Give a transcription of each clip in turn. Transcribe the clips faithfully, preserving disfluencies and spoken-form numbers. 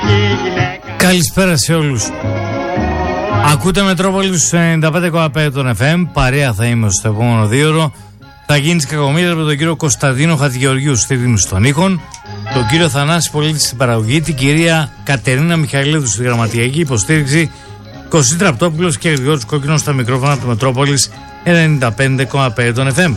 Καλησπέρα σε όλους. Ακούτε Μετρόπολη στους ενενήντα πέντε κόμμα πέντε των εφ εμ. Παρέα θα είμαι στο επόμενο δύο ώρο. Θα γίνει τις κακομοίρες με τον κύριο Κωνσταντίνο Χατζηγεωργίου στη ρύθμιση των ήχων, τον κύριο Θανάση Πολίτη στην παραγωγή, την κυρία Κατερίνα Μιχαηλίδου στη γραμματιακή υποστήριξη, Κωστή Τραπτόπουλος και Γρηγόρης Κόκκινος στα μικρόφωνα του Μετρόπολης ενενήντα πέντε κόμμα πέντε των εφ εμ.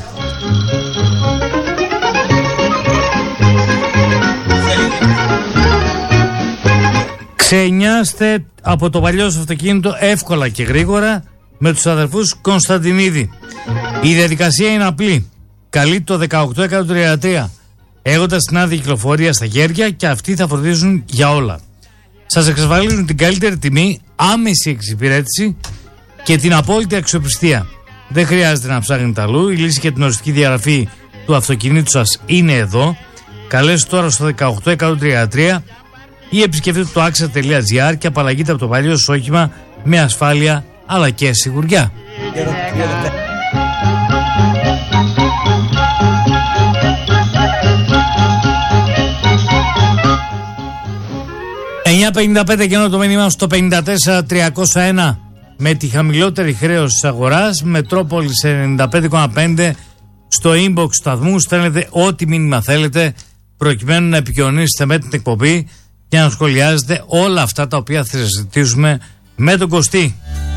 Ξενιάστε από το παλιό σας αυτοκίνητο εύκολα και γρήγορα με τους αδερφούς Κωνσταντινίδη. Η διαδικασία είναι απλή. Καλείτε το δεκαοκτώ εκατόν τριάντα τρία έχοντας την άδεια κυκλοφορία στα χέρια και αυτοί θα φροντίζουν για όλα. Σας εξασφαλίζουν την καλύτερη τιμή, άμεση εξυπηρέτηση και την απόλυτη αξιοπιστία. Δεν χρειάζεται να ψάχνετε αλλού. Η λύση για την οριστική διαγραφή του αυτοκινήτου σας είναι εδώ. Καλέστε τώρα στο δεκαοκτώ εκατόν τριάντα τρία ή επισκεφτείτε το άξα τελεία τζι άρ και απαλλαγείτε από το παλιό σας όχημα με ασφάλεια αλλά και σιγουριά. εννιά πενήντα πέντε και ενώ το μήνυμα στο πενήντα τέσσερα τριακόσια ένα με τη χαμηλότερη χρέωση της αγοράς. Μετρόπολης ενενήντα πέντε κόμμα πέντε στο inbox του σταθμού στέλνετε ό,τι μήνυμα θέλετε προκειμένου να επικοινωνήσετε με την εκπομπή και να σχολιάζετε όλα αυτά τα οποία θα συζητήσουμε με τον Κωστή.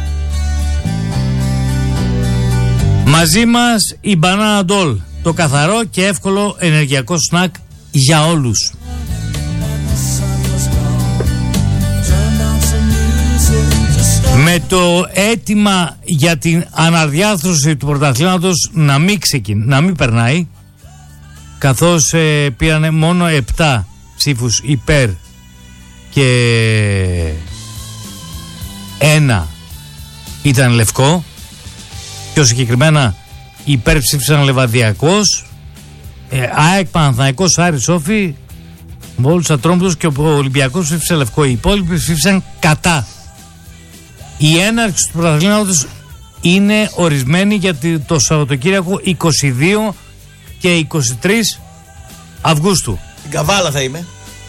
Μαζί μας η Banana Doll, το καθαρό και εύκολο ενεργειακό σνακ για όλους. Με το αίτημα για την αναδιάρθρωση του πρωταθλήματος να μην ξεκινήσει, να μην περνάει, καθώς ε, πήρανε μόνο επτά ψήφους υπέρ και ένα ήταν λευκό, πιο συγκεκριμένα υπέρ ψήφισαν Λεβαδιακός, ε, ΑΕΚ, Παναθηναϊκός, Άρης, Σόφι, Βόλους Ατρόμητος και ο Ολυμπιακός ψήφισε λευκό. Οι υπόλοιποι ψήφισαν κατά. Η έναρξη του πρωταθλήματος είναι ορισμένη για το Σαββατοκύριακο είκοσι δύο και είκοσι τρεις Αυγούστου. Στην Καβάλα θα είμαι.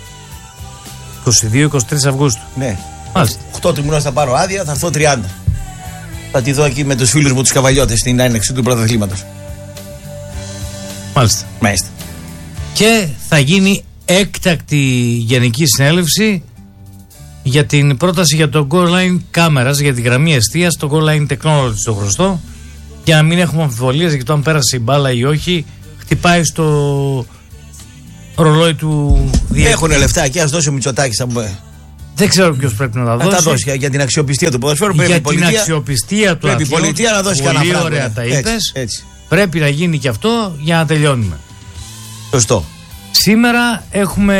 είκοσι δύο είκοσι τρεις Αυγούστου. Ναι. Μάλιστα. οκτώ του μηνός θα πάρω άδεια, θα έρθω τριάντα. Θα τη δω εκεί με τους φίλους μου τους καβαλιώτες στην έναρξη του πρωταθλήματος. Μάλιστα. Μάλιστα. Και θα γίνει έκτακτη γενική συνέλευση για την πρόταση για το Goal Line κάμερας, για τη γραμμή εστίας, το Goal Line Technology στο χρωστό, για να μην έχουμε αμφιβολίες για το αν πέρασε η μπάλα ή όχι. Χτυπάει στο ρολόι του διαιτητή. Έχουνε λεφτά εκεί, ας δώσει ο Μητσοτάκης. Δεν ξέρω ποιος πρέπει να τα δώσει. Να τα δώσει για την αξιοπιστία του ποδοσφαίρου. Για την πολιτεία, αξιοπιστία του πρέπει η πολιτεία να δώσει κανένα πράγμα. Πολύ ωραία τα είπες. Έτσι, έτσι. Πρέπει να γίνει και αυτό για να τελειώνουμε. Σωστό. Σήμερα έχουμε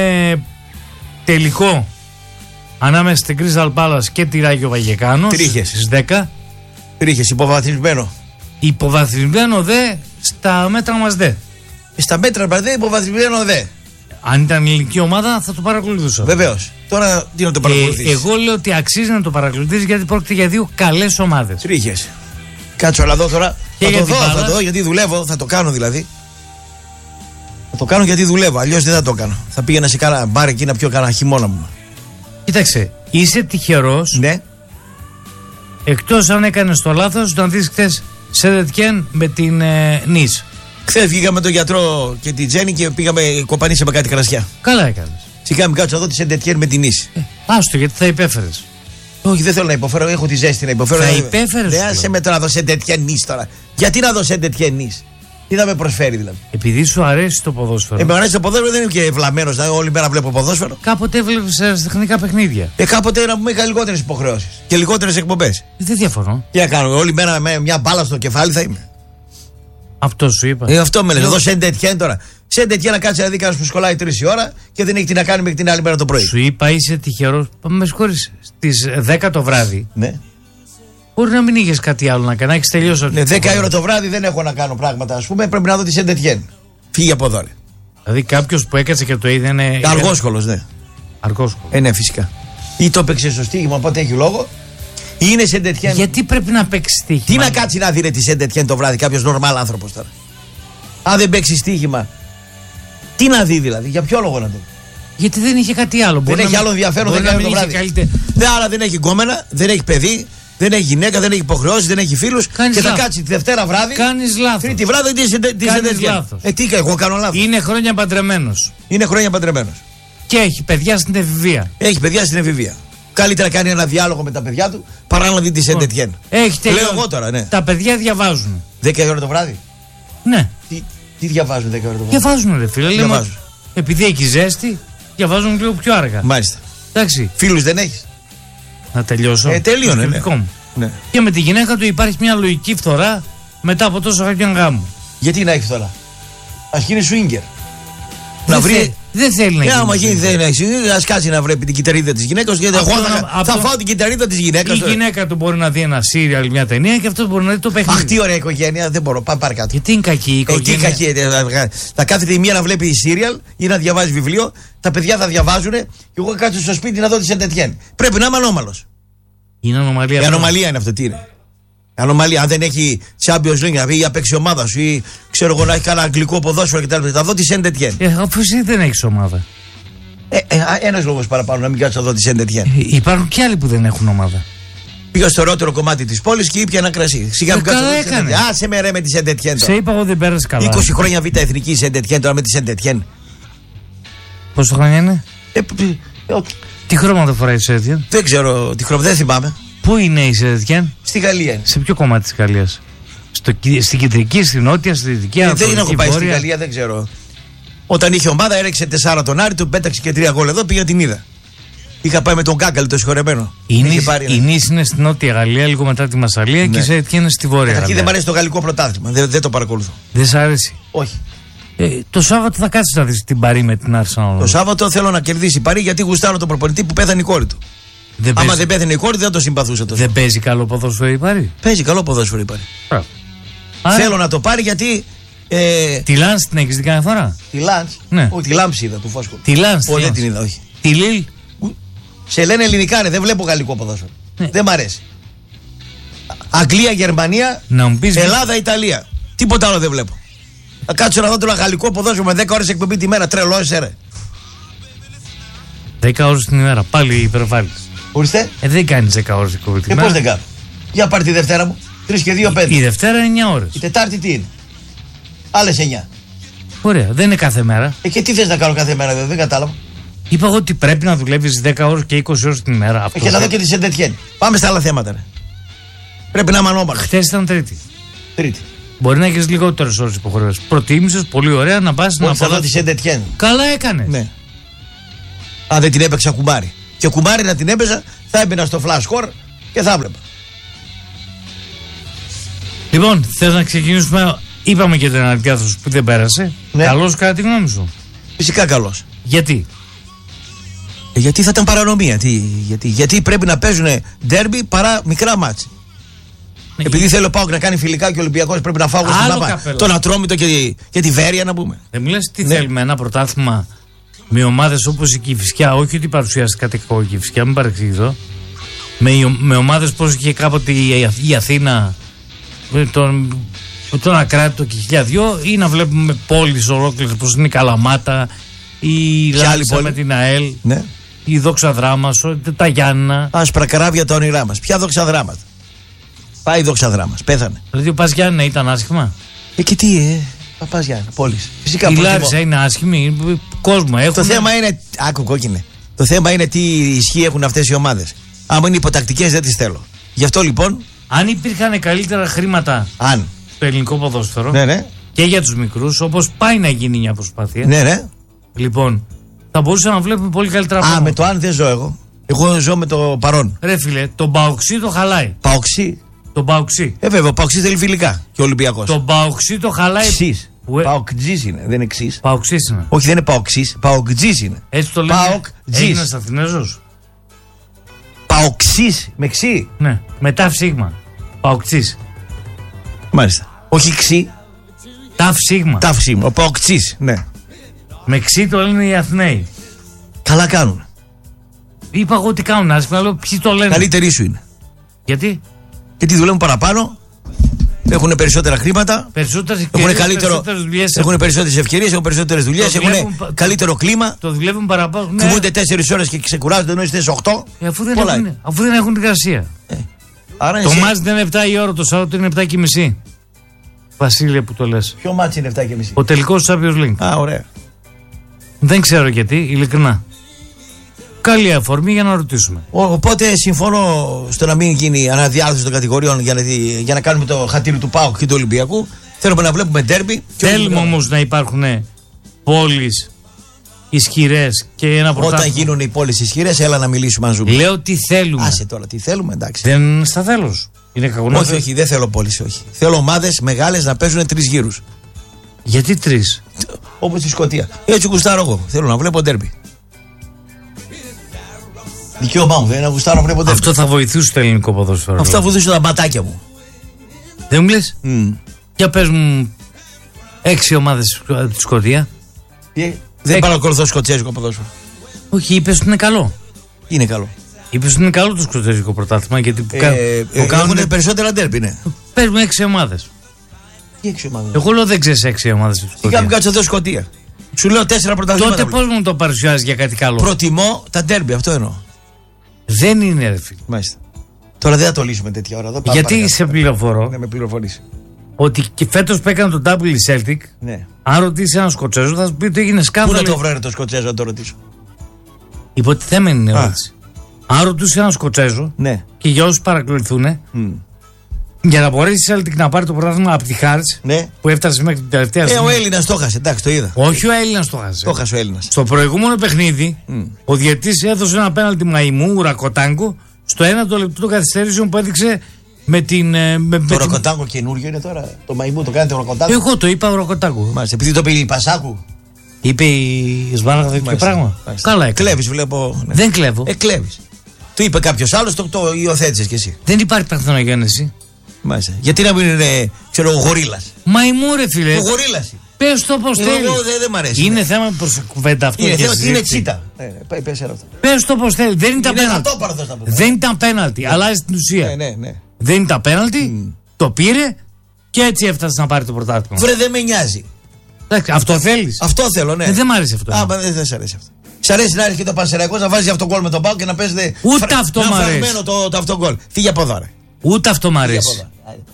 τελικό ανάμεσα στην Crystal Palace και τη Ράγιο Βαγεκάνο στις δέκα. Τρίχες, υποβαθμισμένο. Υποβαθμισμένο δε στα μέτρα μας δε. Στα μέτρα μας δε, υποβαθμισμένο δε. Αν ήταν ελληνική ομάδα θα το παρακολουθούσα. Βεβαίως. Τώρα τι να το παρακολουθείς. Ε, εγώ λέω ότι αξίζει να το παρακολουθείς γιατί πρόκειται για δύο καλές ομάδες. Τρίχες. Κάτσω αλλά δω τώρα. Και θα το δω, Palace, θα το δω γιατί δουλεύω, θα το κάνω δηλαδή. Θα το κάνω γιατί δουλεύω, αλλιώς δεν θα το κάνω. Θα πήγαινα σε κάνα μπάρ εκεί να πιω κάνα χειμώνα μου. Κοίταξε, είσαι τυχερός. Ναι. Εκτός αν έκανες το λάθος να δεις χθες Σεντετιέν με την ε, Νις. Χθες βγήκαμε με τον γιατρό και την Τζέννη και πήγαμε, κοπανίσαμε κάτι κρασιά. Καλά έκανες. Σιγά μην κάτσω εδώ τη Σεντετιέν με την Νις. Ε, άστο γιατί θα υπέφερες. Όχι, δεν θέλω να υποφέρω, έχω τη ζέστη να υποφέρω. Θα υπέφερες. Δεν σε μέτρα να δω Σεντετιέν Νις τώρα. Γιατί να δω Σεντετιέν Νις. Τι θα με προσφέρει δηλαδή. Επειδή σου αρέσει το ποδόσφαιρο. Ε, με αρέσει το ποδόσφαιρο, δεν είμαι και βλαμμένος, δηλαδή όλη μέρα βλέπω ποδόσφαιρο. Κάποτε έβλεπες αεραστεχνικά παιχνίδια. Ε, κάποτε να πούμε είχα λιγότερες υποχρεώσεις και λιγότερες εκπομπές. Ε, δεν διαφωνώ. Τι να κάνω, όλη μέρα με μια μπάλα στο κεφάλι θα είμαι. Αυτό σου είπα. Ε, αυτό με λες. Εδώ Σεντετιέν τώρα. Σεντετιέν να κάτσει να δει κανένα που σκολάει τρεις η ώρα και δεν έχει τι να κάνει μέχρι την άλλη μέρα το πρωί. Σου είπα είσαι τυχερός. Με συγχωρείς. Στις δέκα το βράδυ. Ναι. Μπορεί να μην είχε κάτι άλλο να κάνει, να έχει τελειώσει. Ναι, δέκα η ώρα το βράδυ δεν έχω να κάνω πράγματα. Ας πούμε, πρέπει να δω τη Σεντετιέν. Φύγει από εδώ. Ρε. Δηλαδή, κάποιο που έκατσε και το είδε είναι. Αργόσχολος, ναι. Αργόσχολος. Ε, ναι, φυσικά. Ή το παίξε στο στοίχημα, οπότε έχει λόγο. Ή είναι Σεντετιέν. Γιατί πρέπει να παίξει στοίχημα. Τι να κάτσει να δει ρε, τη Σεντετιέν το βράδυ, κάποιο νορμάλ άνθρωπο τώρα. Αν δεν παίξει στοίχημα, τι να δει δηλαδή, για ποιο λόγο να δει. Γιατί δεν είχε κάτι άλλο. Δεν μπορεί έχει να... άλλο ενδιαφέρον, δεν κάνει το βράδυ. Καλύτερη... Δεν, άρα δεν έχει γκόμενα, δεν έχει παιδί, δεν έχει γυναίκα, δεν έχει υποχρεώσεις, δεν έχει φίλους. Και λάθος. Θα κάτσει τη Δευτέρα βράδυ. Κάνεις λάθος. Τρίτη βράδυ τι σε λάθος. Ε, τι εγώ κάνω λάθος. Είναι χρόνια παντρεμένος. Είναι χρόνια παντρεμένος. Και έχει παιδιά στην εφηβεία. Έχει παιδιά στην εφηβεία. Καλύτερα κάνει ένα διάλογο με τα παιδιά του παρά να δει τη Σεντετιέν. Έχει τελειώσει. Λέω εγώ τώρα, ναι. Τα παιδιά διαβάζουν. δέκα ώρα το βράδυ. Ναι. Τι, τι διαβάζουν δέκα ώρα το βράδυ. Διαβάζουν, ρε φίλε. Διαβάζουν. Επειδή έχει ζέστη, διαβάζουν λίγο πιο αργά. Μάλιστα. Εντάξει. Φίλους δεν έχεις. Να τελειώσω. Ε, τελείωνε. Ναι. Ναι. Και με τη γυναίκα του υπάρχει μια λογική φθορά μετά από τόσο χρόνια γάμου. Γιατί να έχει φθορά. Α γίνει σουίγκερ. Να βρει. Θε, δεν θέλει να γίνει. Άμα γίνει δεν έχει. Α κάτσει να βλέπει την κυταρίδα τη γυναίκα. Γιατί εγώ θα, θα φάω την κυταρίδα τη γυναίκα. Η γυναίκα του μπορεί να δει ένα σύριαλ, μια ταινία και αυτό μπορεί να δει το παιχνίδι. Αχ, τι ωραία οικογένεια. Δεν μπορώ. Πάμε παρακάτω. Γιατί είναι κακή η οικογένεια. Εκεί κακή. Θα κάθεται η μία να βλέπει σύριαλ ή να διαβάζει βιβλίο. Τα παιδιά θα διαβάζουν και εγώ θα κάτσω στο σπίτι να δω τη Σεντετιέν. Πρέπει να είμαι ανώμαλο. Είναι ανομαλία. Η ανομαλία είναι αυτό, τι είναι. Ανομαλία, αν δεν έχει Champions League να πει για παίξει ομάδα σου ή ξέρω εγώ να έχει κανένα αγγλικό ποδόσφαιρο κτλ. Θα δω τη Σεντετιέν. Ε, αφού εσύ δεν έχει ομάδα. Ε, ε, Ένα λόγο παραπάνω να μην κάτσω να δω τη Σεντετιέν. Ε, υπάρχουν και άλλοι που δεν έχουν ομάδα. Πήγα στο ωραιότερο κομμάτι τη πόλη και ήπια ένα κρασί. Σιγά μην κάτσω να δω. Άσε με ρε με τη Σεντετιέν. Σε είπα εγώ δεν πέρασε καλά. είκοσι χρόνια β' εθνική Σεντετιέν τώρα με τη Σεντετιέν. Πόσο χρόνια είναι? Ε, ε, τι χρώματα φοράει η Σεντετιέν? Δεν ξέρω τι χρώμα, δεν θυμάμαι. Πού είναι η Σεντετιέν? Στη Γαλλία. Σε ποιο κομμάτι τη Γαλλία? Στην κεντρική, στην νότια, στη δυτική, ε, δεν έχω πάει στη Γαλλία, δεν ξέρω. Όταν είχε ομάδα, έριξε τεσσάρα τον Άρη, του πέταξε και τρία γκολ εδώ, πήγα την είδα. Είχα πάει με τον Κάκαλ το συγχωρεμένο. Η Νης είναι στην νότια Γαλλία, λίγο μετά τη Μασσαλία, ναι. Και η Σεντετιέν είναι στη βόρεια Γαλλία. Εκεί δεν μου αρέσει το γαλλικό πρωτάθλημα, δεν, δεν το παρακολουθώ. Δεν σ' αρέσει? Όχι. Ε, το Σάββατο θα κάτσει να δει την Παρί με την Arsenal. Το Σάββατο θέλω να κερδίσει η Παρί γιατί γουστάρω τον προπονητή που πέθανε η κόρη του. Δεν Άμα παίζει... δεν πέθανε η κόρη, δεν το συμπαθούσα τόσο. Δεν παίζει καλό ποδόσφαιρο η Παρί. Παίζει καλό ποδόσφαιρο η Παρί. Άρα... Θέλω να το πάρει γιατί. Ε... Τη Λάνς την έχει δει κανένα φορά? Τη Λάνς. Ναι. Όχι, τη Λάμψη είδα του Φόσκου. Τη Λάνς. Όχι, δεν την είδα, όχι. Τη Λίλ. Σε λένε ελληνικά, ναι, δεν βλέπω γαλλικό ποδόσφαιρο. Ναι. Δεν μ' αρέσει. Αγγλία, Γερμανία, πεις... Ελλάδα, Ιταλία. Τίποτα άλλο δεν βλέπω. Θα κάτσω να δω τώρα γαλλικό ποδόσφαιρο με δέκα ώρες εκπομπή τη μέρα. Τρελό, εσύ ρε. δέκα ώρες την ημέρα, πάλι υπερβάλλεις. Ορίστε. Ε, δεν κάνει δέκα ώρες εκπομπή τη ε, μέρα. Πώς δεν κάνω. Για πάρει τη Δευτέρα μου. τρεις και δύο, πέντε. Η Δευτέρα είναι εννιά ώρες. Η Τετάρτη τι είναι? Άλλες εννιά. Ωραία, δεν είναι κάθε μέρα. Ε, και τι θες να κάνω κάθε μέρα, δεν, δεν κατάλαβα. Είπα εγώ ότι πρέπει να δουλεύεις δέκα ώρες και είκοσι ώρες την ημέρα. Αυτό και να δω και τη Σεντετιέν. Πάμε στα άλλα θέματα. Ρε. Πρέπει να είμαι ανώμαλος. Χθες ήταν Τρίτη. Τρίτη. Μπορεί να έχεις λιγότερες ώρες υποχρεώσεις. Προτίμησες πολύ ωραία να πας να θα δω τη Σεντετιέν. Καλά έκανες. Ναι. Αν δεν την έπαιξα κουμπάρι. Και κουμπάρι να την έπαιζα, θα έμπαινα στο flash score και θα έβλεπα. Λοιπόν, θες να ξεκινήσουμε? Είπαμε και την αναδιάθρωση που δεν πέρασε. Ναι. Καλός κατά τη γνώμη σου? Φυσικά καλός. Γιατί? Ε, γιατί θα ήταν παρανομία. Τι, γιατί, γιατί πρέπει να παίζουν ντέρμπι παρά μικρά μάτς. Ναι, επειδή θέλω πάω να κάνει φιλικά και ο Ολυμπιακός πρέπει να φάω στην Παπά. Τον Ατρόμητο και, και τη Βέρεια να πούμε. Δεν μου λες τι ναι. Θέλουμε ένα πρωτάθλημα με ομάδες όπως η Κηφισιά, όχι ότι παρουσιάζει κάτι κακό η Κηφισιά, μην παρεξηγηθώ. Με, με ομάδες όπως είχε κάποτε η, η Αθήνα, τον, τον Ακράτητο και χίλια δυο, ή να βλέπουμε πόλεις ολόκληρες όπως είναι η Καλαμάτα, η Λάρισα με την ΑΕΛ, ναι. Η Δόξα Δράμας, τα Γιάννα. Άσπρα καράβια τα όνειρά μας. Ποια Δόξα Δράματα? Πάει η Δόξα Δράμας, πέθανε. Δηλαδή ο Πας Γιάννα ήταν άσχημα? Ε, και τι, ε, Πας Γιάννα, πόλης. Φυσικά η Λάρισα είναι άσχημη, κόσμο έχουν. Το θέμα είναι, άκου κόκκινε, το θέμα είναι τι ισχύ έχουν αυτές οι ομάδες. Άμα είναι υποτακτικές δεν τις θέλω. Γι' αυτό λοιπόν. Αν υπήρχαν καλύτερα χρήματα αν. στο ελληνικό ποδόσφαιρο, ναι, ναι. Και για τους μικρούς, όπως πάει να γίνει μια προσπάθεια. Ναι, ναι. Λοιπόν, θα μπορούσαμε να βλέπουμε πολύ καλύτερα πράγματα. Α, με το αν δεν ζω εγώ. Εγώ ζω με το παρόν. Ρε φίλε, το Παοξί το χαλάει. Παοξί. Το Παοξί. Ε, βέβαια, ο Παοξί θέλει φιλικά και ο Ολυμπιακός. Το Παοξί το χαλάει. Ξής. Ε... Παοκτζής είναι, δεν είναι ξής. Παοξής είναι. Όχι, δεν είναι Παοξής, Παοκτζής είναι. Έτσι το λένε. Παοκτζής. Έγινες Αθηνέζος. Παοξής, με ξή. Ναι, μετά σίγμα. Παοξής. Μάλιστα. Όχι ξή. Ταφ σίγμα. Ταφ σίγμα. Ο Παοξής, ναι. Με ξή το λένε οι Αθηναίοι. Καλά κάνουν. Είπα εγώ τι κάνουν άσχημα, αλλά ποιοι το λένε. Καλύτερη σου είναι. Γιατί? Γιατί δουλεύουν παραπάνω Έχουν περισσότερα χρήματα. Περισσότερες έχουν καλύτερο. Έχουν περισσότερες ευκαιρίες, έχουν περισσότερες δουλειές, έχουν δουλεύουν, καλύτερο κλίμα. Το δουλεύουν παραπάνω. Ναι. Κοιμούνται τέσσερις ώρες και ξεκουράζονται ενώ είστε στις οκτώ. Ε, αφού, δεν έχουν, αφού δεν έχουν την εργασία. Ε. Άρα το εσύ... μάτς δεν είναι επτά η ώρα, το Σάββατο είναι επτά και μισή. Βασίλεια που το λες. Ποιο μάτς είναι επτά και μισή? Ο τελικός του Champions League. Α, ωραία. Δεν ξέρω γιατί, ειλικρινά. Καλή αφορμή για να ρωτήσουμε. Οπότε συμφωνώ στο να μην γίνει αναδιάρθρωση των κατηγοριών για να, για να κάνουμε το χατήρι του ΠΑΟΚ και του Ολυμπιακού. Θέλουμε να βλέπουμε ντέρμπι. Θέλουμε όμως να υπάρχουν πόλεις ισχυρές και ένα πρωτάθλημα. Όταν γίνουν οι πόλεις ισχυρές, έλα να μιλήσουμε αν ζούμε. Λέω τι θέλουμε. Άσε τώρα, τι θέλουμε, εντάξει. Δεν στα θέλος. Είναι κακό. Όχι, όχι, δεν θέλω πόλεις, όχι. Θέλω ομάδες μεγάλες να παίζουν τρεις γύρους. Γιατί τρεις? Όπως στη Σκωτία. Έτσι γουστάρω εγώ. Θέλω να βλέπω ντέρμπι. Δικαίωμά μου, δεν είναι να γουστάρω να βλέπω ντέρμπι. Αυτό θα βοηθούσε το ελληνικό ποδόσφαιρο. Αυτό θα βοηθούσε τα μπατάκια μου. Δεν μου λες? Mm. Για πες μου έξι ομάδες στη Σκωτία. Ε, δεν παρακολουθώ σκοτσέζικο ποδόσφαιρο. Όχι, είπες ότι είναι καλό. Είναι καλό. Είπες ότι είναι καλό το σκοτσέζικο πρωτάθλημα γιατί που, ε, ε, που κάνουν είναι... περισσότερα ντέρμπι, ναι. Παίζουμε έξι ομάδες. Τι έξι ομάδες? Εγώ λέω δεν ξέρεις έξι ομάδες. Τι κάνουμε κάτω εδώ Σκωτία. Σου λέω τέσσερα πρωταθλήματα. Τότε πώς μου το παρουσιάζεις για κάτι καλό? Προτιμώ τα ντέρμπι, αυτό εννοώ. Δεν είναι, ρε φίλε. Μάλιστα. Τώρα δεν θα το λύσουμε τέτοια ώρα. Εδώ, γιατί σε πληροφορώ. Ναι, με πληροφορήσει. Ότι και φέτος που έκανε τον Double Celtic, ναι. Αν ρωτήσει έναν Σκοτσέζο, θα σου πει ότι έγινε σκάνδαλο. Πού να το βρω το Σκοτσέζο, να το ρωτήσω. Υποτιθέμενη ερώτηση. Αν ρωτούσε έναν Σκοτσέζο, ναι. Και για όσους παρακολουθούν, mm. για να μπορέσει η Celtic να πάρει το πρωτάθλημα από τη Χάρτς, ναι. Που έφτασε μέχρι την τελευταία στιγμή. Ε, ο Έλληνας το έχασε, εντάξει, το είδα. Όχι ο Έλληνας το έχασε. Το έχασε ο Έλληνας. Στο προηγούμενο παιχνίδι, mm. ο διαιτητής έδωσε ένα πέναλτι μαϊμού, Ρακοτάγκο, στο ένα το λεπτό των καθυστερήσεων που έδειξε. Με την, με, το με Ροκοτάγκο την... καινούριο είναι τώρα. Το μαϊμού το κάνετε Ροκοτάγκο. Εγώ το είπα Ροκοτάγκο. Μάλιστα, επειδή το πήγε η Πασάκου. Είπε η Σβάνα τέτοιο πράγμα. Μάλιστα. Καλά έκανε. Κλέβεις, βλέπω. Ναι. Δεν κλέβω. Ε, κλέβεις. Το είπε κάποιος άλλος, το, το υιοθέτησες κι εσύ. Δεν υπάρχει παρθενογέννηση. Μάλιστα. Γιατί να μην είναι, ξέρω, ο γορίλας. Μαϊμού, ρε φίλε. Ο γορίλας. Πες το πως θέλει. Εγώ δεν δε μ' αρέσει. Είναι ναι. θέμα προς κουβέντα αυτό. Είναι θέμα ότι είναι τσίτα. Ε, πες αυτό. Πες το πως θέλει. Δεν ήταν πέναλτι. Δεν ήταν πέναλτι. Αλλάζει την ουσία. Ναι, ναι, ναι. Δεν ήταν πέναλτι. Mm. Το πήρε και έτσι έφτασε να πάρει το πρωτάθλημα. Βρε, δεν με νοιάζει. Αυτό θέλεις? Αυτό θέλω, ναι. Ε, δεν μ' αρέσει αυτό. Α, δεν δε σ' αρέσει αυτό. Σ' αρέσει να έρχεται και το Πανσεραϊκός να βάζει αυτό γκολ με τον Πάο και να παίζετε. Ούτε φρα... αυτό μ' αρέσει. Να το, το αυτό γκολ. Φύγε από εδώ, ρε. Ούτε αυτό μ' αρέσει.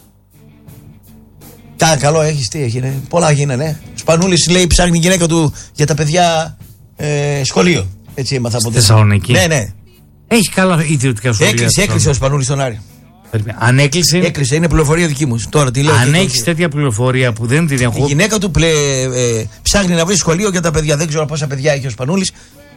Τα καλό έχεις, τι έγινε. Πολλά γίνανε. Ναι. Σπανούλης λέει ψάχνει η γυναίκα του για τα παιδιά ε, σχολείο. Έτσι έμαθα από Θεσσαλονίκη. Ναι, ναι. Έχει καλά ιδιωτικά σχολεία. Έκλεισε, έκλεισε ο Σπανούλης στον Άρη. Αν έκλεισε. Έκλεισε, είναι πληροφορία δική μου. Τώρα τη λέω. Αν έχει τέτοια πληροφορία που δεν την έχω. Η γυναίκα του πλε, ε, ψάχνει να βρει σχολείο για τα παιδιά. Δεν ξέρω πόσα παιδιά έχει ο Σπανούλης.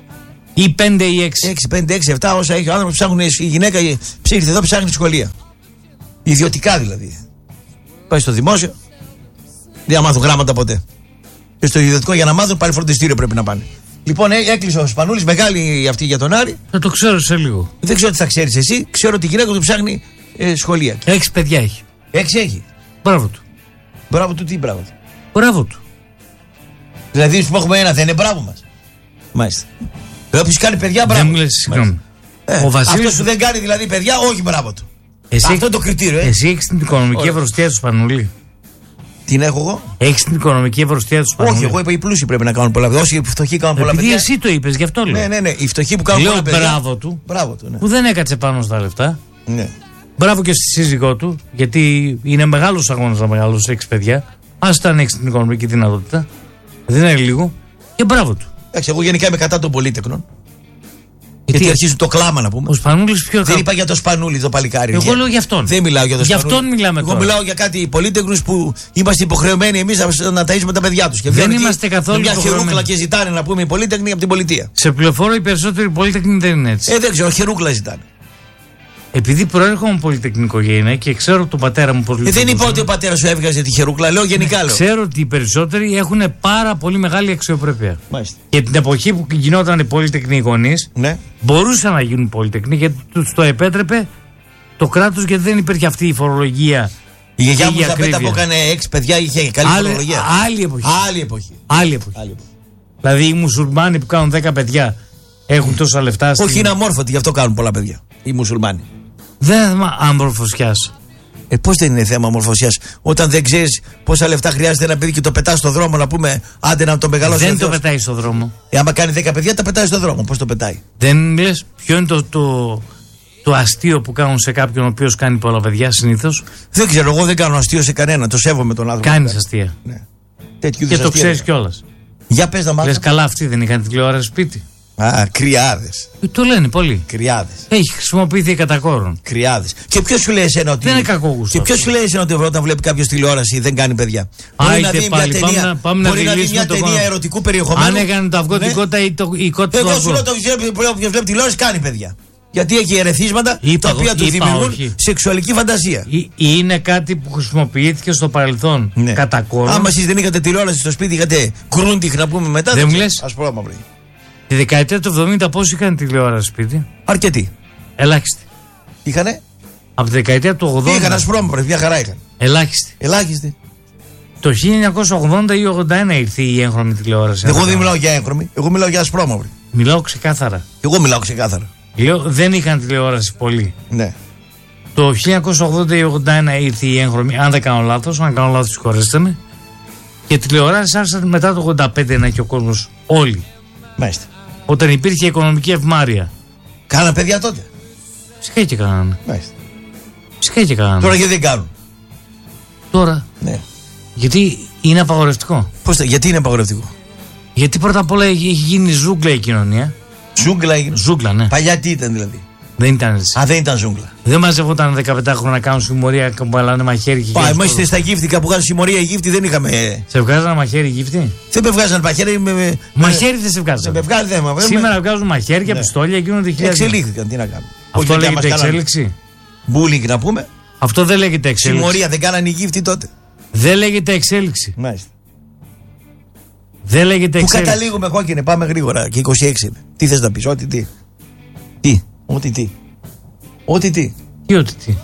Ή πέντε ή έξι. έξι, πέντε, έξι, επτά όσα έχει ο άνθρωπος ψάχνουν. Η γυναίκα ψήφισε εδώ, ψάχνει σχολεία. Ιδιωτικά δηλαδή. Πάει στο δημόσιο. Δεν θα μάθουν γράμματα ποτέ. Και στο ιδιωτικό για να μάθουν πάλι φροντιστήριο πρέπει να πάνε. Λοιπόν, έκλεισε ο Σπανούλης, μεγάλη αυτή για τον Άρη. Θα το ξέρω σε λίγο. Δεν ξέρω τι θα ξέρεις εσύ. Ξέρω ότι η γυναίκα του ψάχνει ε, σχολεία. Έξι παιδιά έχει. Έξι έχει. Μπράβο του. Μπράβο του, τι μπράβο του. Μπράβο του. Δηλαδή, που έχουμε ένα, δεν είναι μπράβο μας. Μάλιστα. Όποιος κάνει παιδιά, μπράβο. Δεν μου λες, συγγνώμη. Ε, ο Βασίλης... Αυτό που δεν κάνει δηλαδή παιδιά, όχι μπράβο του. Εσύ, αυτό το κριτήριο, ε. Εσύ έχεις την οικονομική ευρωστία του Σπανούλη. Την έχω εγώ. Έχεις την οικονομική ευρωστία του Σπανούλη. Όχι, εγώ είπα οι πλούσιοι πρέπει να κάνουν πολλά παιδιά. Όσοι οι φτωχοί κάνουν πολλά παιδιά. Επειδή εσύ το είπες, γι' αυτό λέω. Ναι, ναι, ναι. Οι φτωχοί που κάνουν λέω πολλά παιδιά. Μπράβο του. Μπράβο του, ναι. Που δεν έκατσε πάνω στα λεφτά. Ναι. Μπράβο και στη σύζυγό του, γιατί είναι μεγάλος αγώνας να μεγαλώσει έξι παιδιά. Ας τα ανοίξει την οικονομική δυνατότητα. Δεν είναι λίγο. Και μπράβο του. Εντάξει, εγώ γενικά είμαι κατά των πολύτεκνων. Γιατί, γιατί αρχίζουν το κλάμα να πούμε. Ο Σπανούλης πιο. Δεν είπα για το Σπανούλη το παλικάρι. Εγώ για... λέω για αυτόν. Δεν μιλάω για τον Σπανούλη. Για αυτόν μιλάμε Εγώ τώρα. μιλάω για κάτι πολύτεκνους που είμαστε υποχρεωμένοι εμείς να, να ταΐζουμε τα παιδιά τους. Και δεν είμαστε καθόλου υποχρεωμένοι. Μια χερούκλα και ζητάνε να πούμε οι πολύτεκνοι από την πολιτεία. Σε πληροφορώ οι περισσότεροι πολύτεκνοι δεν είναι έτσι. Ε, δεν ξέρω, χερούκλα ζητάνε. Επειδή προέρχομαι από πολιτεχνικό οικογένεια και ξέρω τον πατέρα μου πώς λειτουργούσε. Ε, δεν είπα ότι ο πατέρας σου έβγαζε τη χερούκλα, λέω γενικά. Λέω. Ξέρω ότι οι περισσότεροι έχουν πάρα πολύ μεγάλη αξιοπρέπεια. Μάλιστα. Και την εποχή που γινόταν οι πολυτεχνοί γονείς, ναι. μπορούσαν να γίνουν πολυτεχνοί γιατί τους το επέτρεπε το κράτος, γιατί δεν υπήρχε αυτή η φορολογία. Η γιαγιά μου στα πέντα που έκανε έξι παιδιά είχε καλή άλλη, φορολογία. Άλλη εποχή. Άλλη εποχή. Άλλη εποχή. Άλλη εποχή. Δηλαδή οι μουσουλμάνοι που κάνουν δέκα παιδιά έχουν τόσα λεφτά. Όχι, είναι αμόρφωτοι, γι' αυτό κάνουν πολλά παιδιά. Οι μουσουλμάνοι. Δεν είναι άμπρο φωσιάς. Ε, πώς δεν είναι θέμα ομορφωσίας, όταν δεν ξέρεις πόσα λεφτά χρειάζεται ένα παιδί και το πετάς στον δρόμο να πούμε άντε να το μεγαλώσει. Δεν το πετάει στον δρόμο. Ε, άμα κάνει δέκα παιδιά, τα πετάει στον δρόμο. Πώς το πετάει. Δεν λες ποιο είναι το, το, το αστείο που κάνουν σε κάποιον ο οποίος κάνει πολλά παιδιά συνήθως. Δεν ξέρω, εγώ δεν κάνω αστείο σε κανένα. Το σέβομαι τον άνθρωπο. Κάνεις αστεία. Ναι. Τέτοιου Και το ξέρεις κιόλας. Για πες να μάθω. Λες καλά, αυτοί δεν είχαν τηλεόραση σπίτι. Α, κρυάδες. Το λένε πολύ. Κρυάδες. Έχει χρησιμοποιηθεί κατά κόρον. Κρυάδες. Και ποιος σου λέει εσένα ότι. Δεν είναι κακό γούστο. Και ποιος σου λέει εσένα ότι όταν βλέπει κάποιος τηλεόραση δεν κάνει παιδιά. Μπορεί να δει μια ταινία, πάμε, πάμε μπορεί να δει μια ταινία ερωτικού περιεχομένου. Αν έκανε το αυγό, ναι. την κότα ή το, η κότα του αυγό. Εγώ σου λέω ότι όποιος βλέπει τηλεόραση κάνει παιδιά. Γιατί έχει ερεθίσματα είπα, τα οποία του δημιουργούν όχι. σεξουαλική φαντασία. Ή, είναι κάτι που χρησιμοποιήθηκε στο παρελθόν. Ναι. Κατά κόρον. Άμα εσείς δεν είχατε τηλεόραση στο σπίτι, είχατε κρούντιχ να πούμε μετά. Δεν μου λες. Ασπρόμαυρη. Τη δεκαετία του εβδομήντα πόσοι είχαν τηλεόραση σπίτι. Αρκετοί. Ελάχιστοι. Είχανε. Από τη δεκαετία του ογδόντα. Είχαν ασπρόμαυρη, μια χαρά είχαν. Ελάχιστοι. Ελάχιστοι. Το χίλια εννιακόσια ογδόντα ή ογδόντα ένα ήρθε η έγχρωμη τηλεόραση. Εγώ δεν μιλάω για έγχρωμη, εγώ μιλάω για ασπρόμαυρη. Μιλάω ξεκάθαρα. Εγώ μιλάω ξεκάθαρα. Λέω, δεν είχαν τηλεόραση πολύ. Ναι. Το χίλια εννιακόσια ογδόντα ή ογδόντα ένα ήρθε η έγχρωμη, αν δεν κάνω λάθος, αν κάνω λάθος συγχωρέστε με. Και τηλεόραση άρχισαν μετά το ογδόντα πέντε να έχει ο κόσμος όλοι. Μάλιστα. Όταν υπήρχε οικονομική ευμάρεια. Κάναν παιδιά τότε. Φυσικά και κάνανε. Μάλιστα. Φυσικά και κάνανε. Τώρα γιατί δεν κάνουν. Τώρα. Ναι. Γιατί είναι απαγορευτικό. Πώς, γιατί είναι απαγορευτικό. Γιατί πρώτα απ' όλα έχει γίνει ζούγκλα η κοινωνία. Ζούγκλα έγινε. Ζούγκλα, ναι. Παλιά τι ήταν δηλαδή. Δεν ήταν έτσι. Α, δεν ήταν ζούγκλα. Δεν μαζευόταν δεκαπέντε χρόνια να κάνουν συμμορία και που αλλάνε μαχαίρι και Πα, εμείς στα γύφτικα που κάνουν συμμορία οι γύφτοι δεν είχαμε. Σε βγάζανε μαχαίρι οι γύφτοι. Δεν με βγάζανε μαχαίρι. Με, με, μαχαίρι δεν σε βγάζανε. Με βγάζει θέμα. Σήμερα βγάζουν μαχαίρια, ναι. πιστόλια και γίνονται χιλιάδες. Εξελίχθηκαν, τι να κάνουν. Αυτό λέγεται εξέλιξη. Μπούλινγκ να πούμε. Αυτό δεν λέγεται εξέλιξη. Συμμορία δεν κάνανε οι γύφτοι τότε. Δεν λέγεται εξέλιξη. Μάλιστα. Δεν λέγεται Πού εξέλιξη. καταλήγουμε κόκκινε, πάμε γρήγορα. Και είκοσι έξι είναι. Τι θες να πεις, ό,τι τι. Τι, ό,τι τι. Ό,τι τι. Τι, ό,τι τι.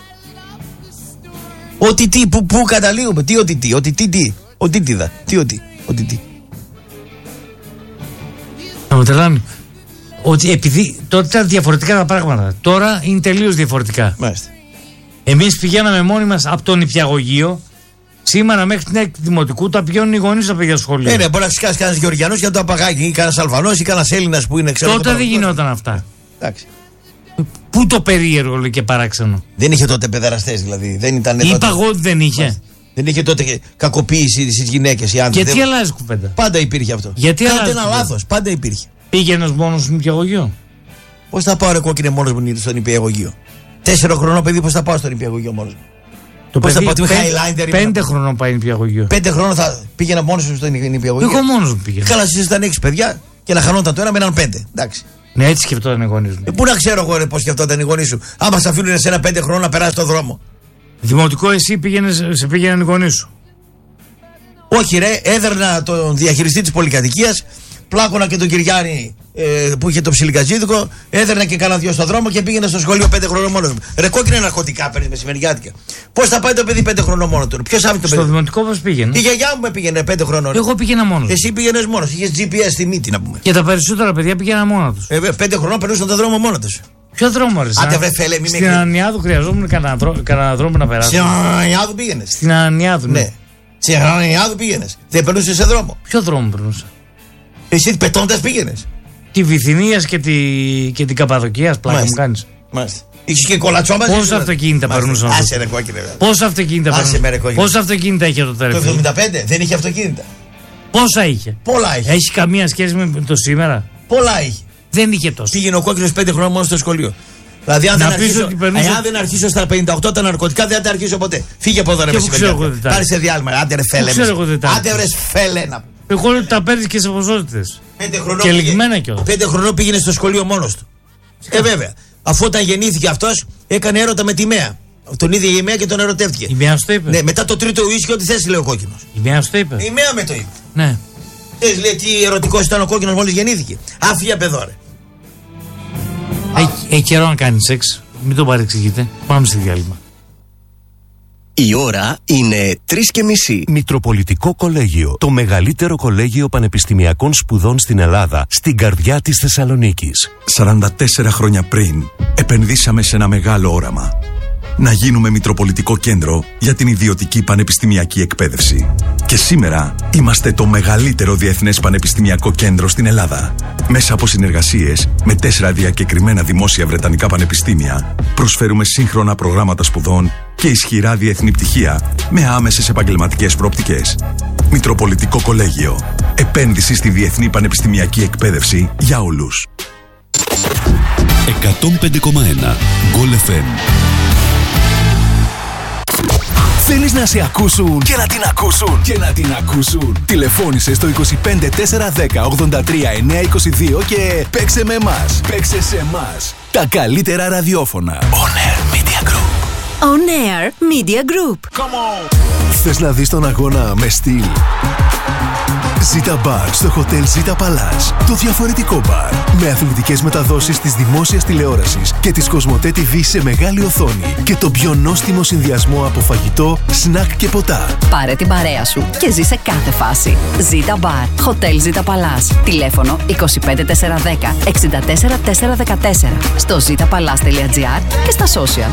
Ό,τι τι, πού, πού καταλήγουμε, τι, ό,τι τι, ό,τι τι, τι. Ό,τι τι δα, τι, ό,τι, ό,τι τι. Θα με τρελάνει. Ότι επειδή τότε ήταν διαφορετικά τα πράγματα. Τώρα είναι τελείως διαφορετικά. Μάλιστα. Εμείς πηγαίναμε μόνοι μας από τον νηπιαγωγείο. Σήμερα μέχρι την έκτη δημοτικού τα πηγαίνουν οι γονείς τα παιδιά στο σχολείο. Ε, ναι, μπορεί να σκάσει κανένα Γεωργιανός για το απαγάκι ή κανένα Αλβανός ή κανένα Έλληνας που είναι ξέρω. Τότε δεν γινόταν αυτά. Εντάξει. Πού το περίεργο λέει και παράξενο. Δεν είχε τότε παιδεραστές δηλαδή. Δεν ήταν Είπα τότε... εγώ ότι δεν είχε. Μάλιστα. Δεν είχε τότε κακοποίηση στις γυναίκες οι άντρες. Γιατί δεν... αλλάζει κουβέντα. Πάντα υπήρχε αυτό. Γιατί Κάντε ένα λάθος. Πάντα υπήρχε. Πήγαινε μόνος στο νηπιαγωγείο. Πώς θα πάω ρε κόκκινε μόνος μου στο νηπιαγωγείο. Τέσσερο χρονών παιδί, πώς θα πάω στο νηπιαγωγείο μόνος μου. Το πώς παιδί θα πάω, πέντε, πέντε χρονών πάει νηπιαγωγείο. Πέντε χρονών θα πήγαινα μόνος μου στο νηπιαγωγείο. Εγώ μόνος μου πήγαινα. Καλά, εσείς ήταν έξι παιδιά και να χανόταν το ένα με έναν πέντε. Εντάξει. Ναι, έτσι σκεφτόταν οι γονείς μου. Ε, πού να ξέρω εγώ ρε, πώς σκεφτόταν οι γονείς σου. Άμα σε αφήνουν σε ένα πέντε χρόνο να περάσει το δρόμο. Δημοτικό εσύ πήγαινες, σε πήγαιναν οι γονείς σου. Όχι ρε, έδερνα τον διαχειριστή της πολυκατοικίας, πλάκωνα και τον Κυριάννη ε, που είχε το ψιλικατζίδικο, έδερνα και κάνα δυο στον δρόμο και πήγαινε στο σχολείο πέντε χρονών μόνος μου. Ρε κόκκινα ναρκωτικά παίρνει μεσημεριάτικα. Πώς θα πάει το παιδί πέντε χρονών μόνο του. Ποιος άφησε το παιδί. Στο δημοτικό πώς πήγαινε. Η γιαγιά μου με πήγαινε πέντε χρονών. Εγώ πήγαινα μόνος. Εσύ πήγαινες μόνος, είχες τζι πι ες στη μύτη να πούμε. Και τα περισσότερα παιδιά πήγαιναν μόνα τους. Ε, πέντε χρονών περνούσαν τον δρόμο μόνο τους. Ποιο δρόμο ρε. Άντε βρε φέλε, μη στην Ανανιάδου χρειαζόμουν κανένα δρόμο να περάσω. Στην Ανανιάδου πήγαινες. Στην Ανανιάδου, ναι. Στην Ανανιάδου πήγαινες. Δεν περνούσες σε δρόμο. Ποιο δρόμο περνούσα. Εσύ πετώντας πήγαινες. Τη Βυθινίας και, τη... και την Καπαδοκίας πλάκα μου κάνεις. Μάλιστα. Είχες και κολατσόμα. Πόσα αυτοκίνητα περνούσαν. Άσε ρε κόκκινε. Πόσα αυτοκίνητα περνούσαν. Πόσα αυτοκίνητα είχε το τελευταίο. Το εβδομήντα πέντε δεν είχε αυτοκίνητα. Πόσα είχε. Πολλά είχε. Έχει καμία σχέση με το σήμερα. Πολλά είχε. Δεν είχε τόσο. Πήγαινε ο κόκκινος πέντε χρόνια μόνο στο σχολείο. Δηλαδή, αν, δεν αρχίσω, περνούσε... αν δεν αρχίσω στα πενήντα οκτώ τα ναρκωτικά, δεν θα τα αρχίσω ποτέ. Φύγε από εδώ, ρε μεσημέρι. Πάρε σε διάλειμμα. Άντε ρε φέλε. Άντε ρε φέλε να. Εγώ τα παίρνει και σε ποσότητες. Πέντε χρονών. Και λιγμένα κιόλας. Πέντε χρονών πήγαινε στο σχολείο μόνος του. Ε, βέβαια. Αφού όταν γεννήθηκε αυτός, έκανε έρωτα με τη Μέα. Τον ίδιο η Μέα και τον ερωτεύτηκε. Η Μέα στο είπε. Ναι, μετά το τρίτο ουίσκι, ό,τι θες, λέει ο κόκκινος. Η Μέα στο είπε. Η Μέα με το είπε. Ναι. Θες, λέει, τι ερωτικός ήταν ο κόκκινος μόλις γεννήθηκε. Άφια παιδόρε. Έχει καιρό να κάνει σεξ. Μην το παρεξηγείτε. Πάμε στη διάλειμμα. Η ώρα είναι τρεις και μισή. Μητροπολιτικό Κολέγιο. Το μεγαλύτερο κολέγιο πανεπιστημιακών σπουδών στην Ελλάδα. Στην καρδιά της Θεσσαλονίκης. σαράντα τέσσερα χρόνια πριν επενδύσαμε σε ένα μεγάλο όραμα. να γίνουμε Μητροπολιτικό Κέντρο για την ιδιωτική πανεπιστημιακή εκπαίδευση. Και σήμερα είμαστε το μεγαλύτερο διεθνές πανεπιστημιακό κέντρο στην Ελλάδα. Μέσα από συνεργασίες με τέσσερα διακεκριμένα δημόσια βρετανικά πανεπιστήμια, προσφέρουμε σύγχρονα προγράμματα σπουδών και ισχυρά διεθνή πτυχία με άμεσες επαγγελματικές προοπτικές. Μητροπολιτικό Κολέγιο. Επένδυση στη διεθνή πανεπιστημιακή εκπαίδευση για όλους. εκατόν πέντε κόμμα ένα Γκολ εφ εμ. Θέλεις να σε ακούσουν και να την ακούσουν και να την ακούσουν. Τηλεφώνησε στο είκοσι πέντε τετρακόσια δέκα ογδόντα τρία εννιακόσια είκοσι δύο και παίξε με εμάς. Παίξε σε εμάς. Τα καλύτερα ραδιόφωνα. On Air Media Group. On Air Media Group. Come on. Θες να δεις τον αγώνα με στυλ? Zita Bar στο Hotel Zita Palace. Το διαφορετικό μπαρ. Με αθλητικές μεταδόσεις της δημόσιας τηλεόρασης και της Κοσμοτέ τι βι σε μεγάλη οθόνη. Και το πιο νόστιμο συνδυασμό από φαγητό, σνακ και ποτά. Πάρε την παρέα σου και ζήσε κάθε φάση. Zita Bar. Hotel Zita Palace. Τηλέφωνο είκοσι πέντε τετρακόσια δέκα εξήντα τέσσερα τετρακόσια δεκατέσσερα. Στο zitapalace τελεία gr και στα social.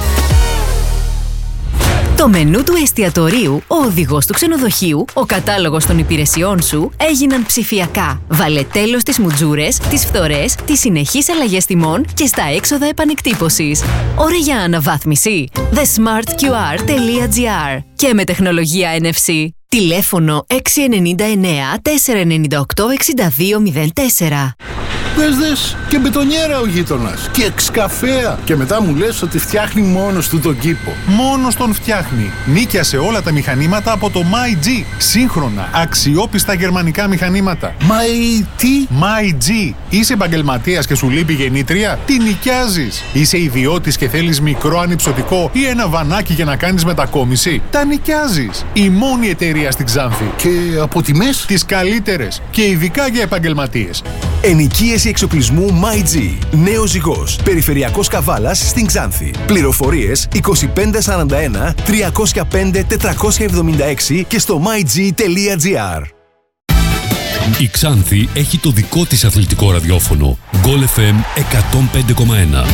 Το μενού του εστιατορίου, ο οδηγός του ξενοδοχείου, ο κατάλογος των υπηρεσιών σου έγιναν ψηφιακά. Βάλε τέλος στις μουτζούρες, τις φθορές, τις συνεχείς αλλαγές τιμών και στα έξοδα επανεκτύπωσης. Ώρα για αναβάθμιση. the smart q r τελεία gr και με τεχνολογία εν εφ σι. Τηλέφωνο έξι εννιά εννιά τέσσερα εννιά οκτώ εξήντα δύο μηδέν τέσσερα. Δες δες και μπετονιέρα ο γείτονας και εξκαφέα. Και μετά μου λες ότι φτιάχνει μόνος του τον κήπο. Μόνος τον φτιάχνει. Νίκιασε όλα τα μηχανήματα από το MyG. Σύγχρονα, αξιόπιστα γερμανικά μηχανήματα. My τι? MyG. Είσαι επαγγελματίας και σου λείπει γεννήτρια? Τι νοικιάζεις? Είσαι ιδιώτης και θέλεις μικρό ανυψωτικό ή ένα βανάκι για να κάνεις μετακόμιση? Τα νοικιάζεις. Η μόνη εταιρεία στην Ξάνθη. Και από τιμές? Τις καλύτερες. Και ειδικά για επαγγελματίες. Ενοικίαση εξοπλισμού MyG. Νέος Ζυγός. Περιφερειακός Καβάλας στην Ξάνθη. Πληροφορίες είκοσι πέντε σαράντα ένα τριακόσια πέντε τετρακόσια εβδομήντα έξι και στο myg τελεία gr. Η Ξάνθη έχει το δικό της αθλητικό ραδιόφωνο. Γκολ εφ εμ εκατόν πέντε κόμμα ένα.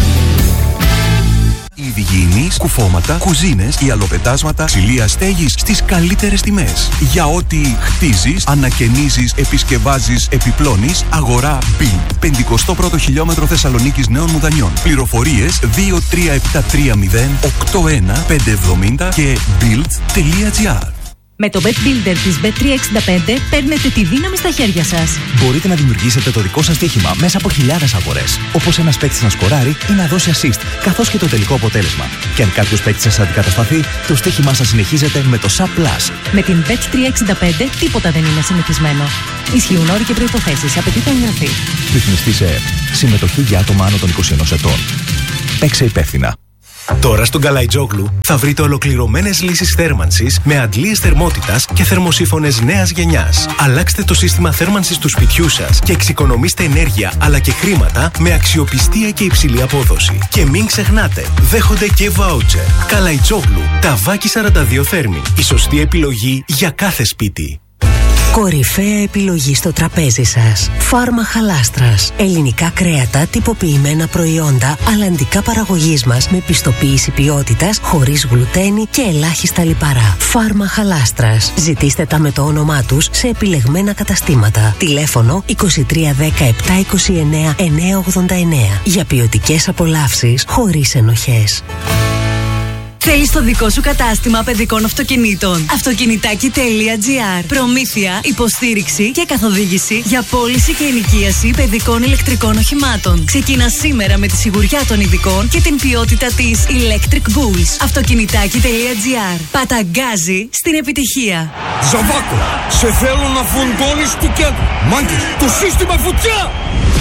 Είδη υγιεινής, κουφώματα, κουζίνες, ιαλοπετάσματα, ξυλία στέγης στις καλύτερες τιμές. Για ό,τι χτίζεις, ανακαινίζεις, επισκευάζεις, επιπλώνεις, αγορά Build. πενηκοστό πρώτο χιλιόμετρο Θεσσαλονίκης Νέων Μουδανιών. Πληροφορίες δύο τρία επτά τρία μηδέν οκτώ ένα πέντε εβδομήντα και build τελεία gr. Με το Bet Builder της μπετ τριακόσια εξήντα πέντε παίρνετε τη δύναμη στα χέρια σας. Μπορείτε να δημιουργήσετε το δικό σας στοίχημα μέσα από χιλιάδες αγορές. Όπως ένας παίκτης να σκοράρει ή να δώσει assist, καθώς και το τελικό αποτέλεσμα. Και αν κάποιος παίκτης σας αντικατασταθεί, το στοίχημά σας συνεχίζεται με το Sub Plus. Με την μπετ τριακόσια εξήντα πέντε τίποτα δεν είναι συνηθισμένο. Ισχύουν όροι και προϋποθέσεις. Απαιτείται εγγραφή. Ρυθμιστή σε ΕΕΠ. Συμμετοχή για άτομα άνω των είκοσι ενός ετών. Παίξε υπεύθυνα. Τώρα στον Καλαϊτζόγλου θα βρείτε ολοκληρωμένες λύσεις θέρμανσης με αντλίες θερμότητας και θερμοσύφωνες νέας γενιάς. Αλλάξτε το σύστημα θέρμανσης του σπιτιού σας και εξοικονομήστε ενέργεια αλλά και χρήματα με αξιοπιστία και υψηλή απόδοση. Και μην ξεχνάτε, δέχονται και βάουτσερ. Καλαϊτζόγλου, Ταβάκι σαράντα δύο Θέρμη. Η σωστή επιλογή για κάθε σπίτι. Κορυφαία επιλογή στο τραπέζι σας. Φάρμα Χαλάστρας. Ελληνικά κρέατα, τυποποιημένα προϊόντα, αλλαντικά παραγωγής μας με πιστοποίηση ποιότητας, χωρίς γλουτένι και ελάχιστα λιπαρά. Φάρμα Χαλάστρας. Ζητήστε τα με το όνομά τους σε επιλεγμένα καταστήματα. Τηλέφωνο είκοσι τρία δέκα επτά είκοσι εννέα εννιακόσια ογδόντα εννέα. Για ποιοτικές απολαύσεις χωρίς ενοχές. Θέλεις το δικό σου κατάστημα παιδικών αυτοκινήτων. Αυτοκινητάκι τελεία gr. Προμήθεια, υποστήριξη και καθοδήγηση για πώληση και ενοικίαση παιδικών ηλεκτρικών οχημάτων. Ξεκίνα σήμερα με τη σιγουριά των ειδικών και την ποιότητα της Electric Bulls. Αυτοκινητάκι τελεία gr. Παταγκάζει στην επιτυχία. Ζαβάκο, σε θέλω να φουντώνεις του κέντρου. Μάγκες, το σύστημα φωτιά!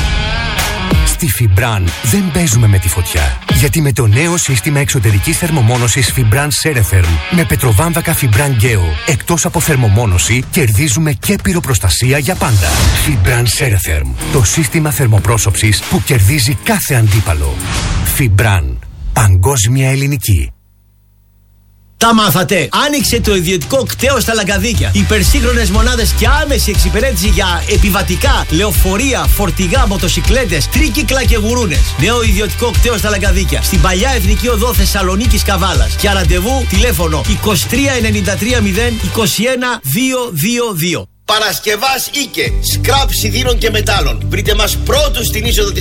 Στη Φιμπραν δεν παίζουμε με τη φωτιά. Γιατί με το νέο σύστημα εξωτερικής θερμομόνωσης Fibran Ceretherm με πετροβάμβακα Fibran Geo, εκτός από θερμομόνωση, κερδίζουμε και πυροπροστασία για πάντα. Fibran Ceretherm, το σύστημα θερμοπρόσωψης που κερδίζει κάθε αντίπαλο. Fibran, παγκόσμια ελληνική. Τα μάθατε. Άνοιξε το ιδιωτικό κτέο στα Λαγκαδίκια. Υπερσύγχρονες μονάδες και άμεση εξυπηρέτηση για επιβατικά, λεωφορεία, φορτηγά, μοτοσικλέτες, τρίκυκλα και γουρούνες. Νέο ιδιωτικό κτέο στα Λαγκαδίκια. Στην παλιά Εθνική Οδό Θεσσαλονίκης Καβάλας. Για ραντεβού τηλέφωνο είκοσι τρία ενενήντα τρία μηδέν είκοσι ένα διακόσια είκοσι δύο. Παρασκευάς Ίκε, σκράπ σιδήρων και μετάλλων. Βρείτε μας πρώτους στην είσοδο της